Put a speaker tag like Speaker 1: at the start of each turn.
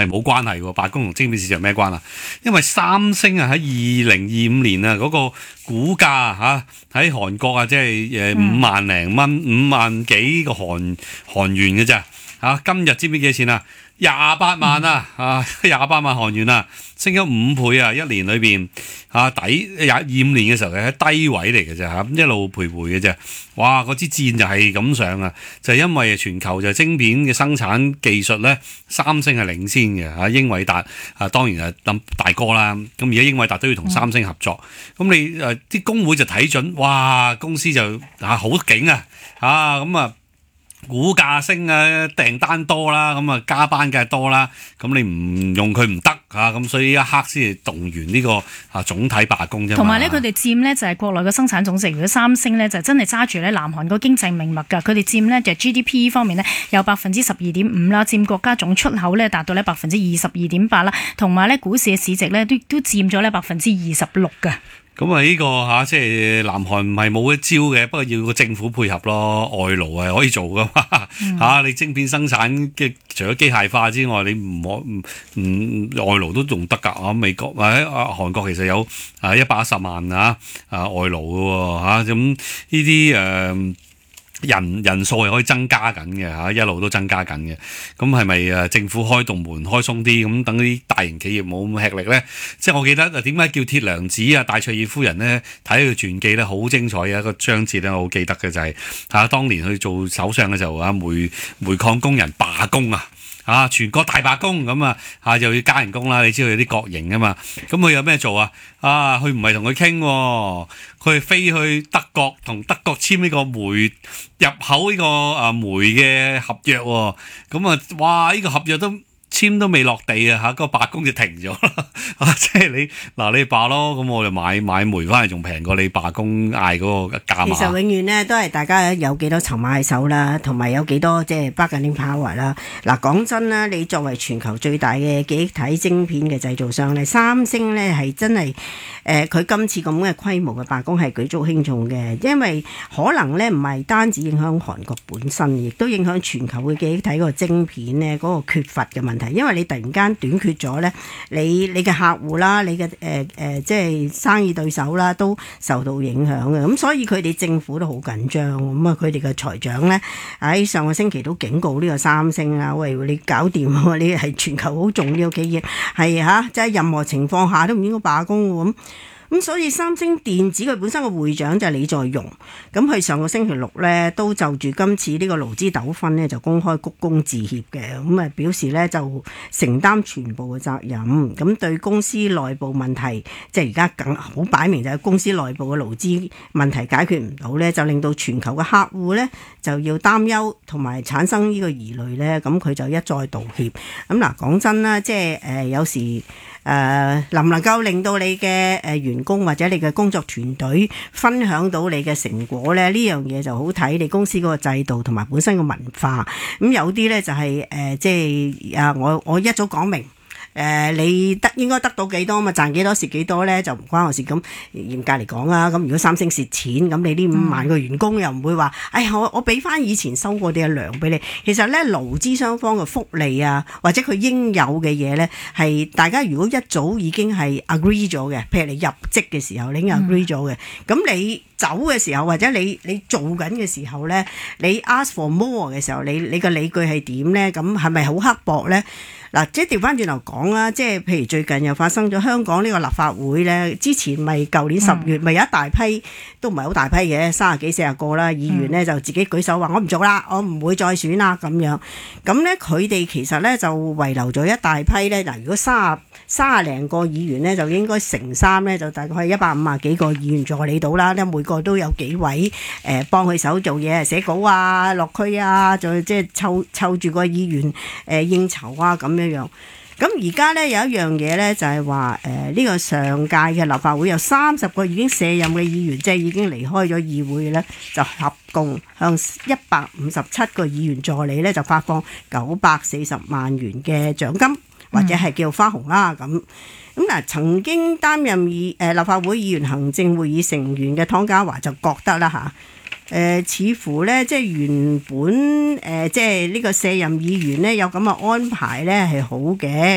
Speaker 1: 係冇關係喎，罷工同晶片市場咩關係？因為三星啊喺2025年啊嗰個股價嚇喺韓國啊，即係5萬零蚊，5萬幾個韓元嘅咋嚇？今日知唔知幾錢啊？28萬啊，28萬韓元啊，升咗5倍啊！一年裏邊25年嘅時候係喺低位嚟嘅啫嚇，一路徘徊嘅啫。哇！嗰支箭就係咁上啊，就係因為全球就晶片嘅生產技術咧，三星係領先嘅嚇，英偉達當然係諗大哥啦。咁而家英偉達都要同三星合作，咁你啲工會就睇準，哇！公司就好勁啊咁啊！股價升啊，訂單多啦，咁啊加班梗係多啦，咁你唔用佢唔得嚇，咁所以一刻先係動員呢個總體罷工啫嘛。
Speaker 2: 同埋咧，佢哋佔咧就係國內嘅生產總值。如果三星咧就真係揸住咧南韓個經濟命脈㗎，佢哋佔咧就 GDP 方面咧有12.5%啦，佔國家總出口咧達到咧22.8%啦，同埋咧股市嘅市值咧都佔咗咧26%㗎。咁
Speaker 1: 啊呢個即係南韓唔係冇一招嘅，不過要個政府配合咯，外勞係可以做噶嘛你晶片生產嘅除咗機械化之外，你唔外勞都仲得㗎美國或者韓國其實有110萬外勞㗎喎咁呢啲人數係可以增加緊嘅一路都增加緊嘅。咁係咪政府開動門開鬆啲，咁等啲大型企業冇咁吃力咧？即係我記得點解叫鐵娘子戴翠爾夫人咧？睇佢傳記咧，好精彩嘅一個章節咧，我好記得嘅就係當年去做首相嘅時候煤礦工人罷工全國大罷工咁又要加人工啦。你知道有啲國營啊嘛，咁佢有咩做佢唔係同佢傾，佢係飛去德國同德國簽呢個煤入口呢個煤嘅合約喎。咁哇呢個合約都簽都未落地個罷工就停咗啦。即係你罷咯，咁我就買煤翻嚟仲平過你罷工嗌嗰個價碼。
Speaker 3: 其實永遠咧都係大家有幾多籌碼喺手啦，同埋有幾多即係 bargaining power 啦。講真啦，你作為全球最大嘅記憶體晶片嘅製造商咧，三星咧係真係佢今次咁嘅規模嘅罷工係舉足輕重嘅，因為可能咧唔係單止影響韓國本身，亦都影響全球嘅記憶體嗰個晶片咧嗰個缺乏嘅問題。因為你突然間短缺咗咧，你嘅客戶啦，你嘅即係生意對手啦，都受到影響嘅。咁所以佢哋政府都好緊張。咁佢哋嘅財長咧喺上個星期都警告呢個三星啦，喂，你搞掂喎，你係全球好重要嘅企業，係即係任何情況下都唔應該罷工喎。咁所以三星電子佢本身嘅會長就係李在鎔，咁佢上個星期六咧都就住今次呢個勞資糾紛咧就公開鞠躬致歉嘅，咁表示咧就承擔全部嘅責任，咁對公司內部問題，即係而家更好擺明就係公司內部嘅勞資問題解決唔到咧，就令到全球嘅客戶咧就要擔憂同埋產生呢個疑慮咧，咁佢就一再道歉。咁講真啦，即係有時能唔能夠令到你嘅員工或者你嘅工作團隊分享到你嘅成果咧？呢樣嘢就好睇你公司嗰個制度同埋本身嘅文化。咁有啲咧就係即係我一早講明。你應該得到幾多嘛？賺幾多蝕幾多咧？就唔關我事。咁嚴格嚟講咁如果三星蝕錢，咁你呢5萬個員工又唔會話，我俾翻以前收過啲嘅糧俾你。其實咧，勞資雙方嘅福利或者佢應有嘅嘢咧，係大家如果一早已經係 agree 咗嘅，譬如你入職嘅時候你已經 agree 咗嘅，咁你走嘅時候或者你做緊嘅時候咧，你 ask for more 嘅時候，你個理據係點咧？咁係咪好刻薄咧？即係調翻轉頭講啦，即係譬如最近又發生咗香港呢個立法會咧，之前咪舊年10月咪有一大批都唔係好大批嘅30幾40個啦，議員咧就自己舉手話我唔做啦，我唔會再選啦咁樣。咁咧佢哋其實咧就遺留咗一大批咧。如果30零個議員咧，就應該乘3咧，就大概係150幾個議員助理到啦。每個都有幾位幫佢手做嘢，寫稿落區就即係湊住個議員應酬咁樣。咁而家咧有一樣嘢咧，就係話呢個上屆嘅立法會有30個已經卸任嘅議員，即係已經離開咗議會咧，就合共向157個議員助理咧就發放940萬元嘅獎金，或者係叫花紅啦咁。曾經擔任立法會議員行政會議成員嘅湯家驊就覺得啦似乎咧即係原本即係呢個卸任議員咧有咁嘅安排咧係好嘅。